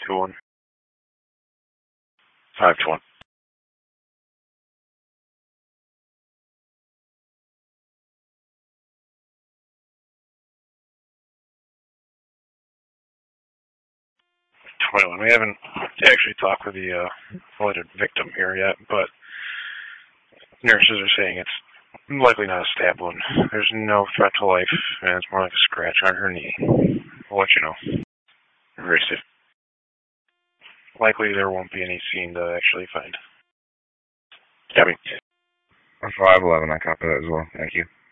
521. 521. We haven't actually talked with the alleged victim here yet, but nurses are saying it's likely not a stab wound. There's no threat to life, and it's more like a scratch on her knee. I'll let you know. Very safe. Likely there won't be any scene to actually find. Copy. 511, I copy that as well. Thank you.